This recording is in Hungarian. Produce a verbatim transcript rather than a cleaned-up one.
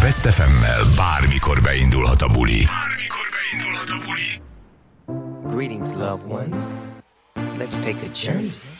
Best ef emmel bármikor beindulhat a buli. Bármikor beindulhat a buli. Greetings, loved ones. Let's take a journey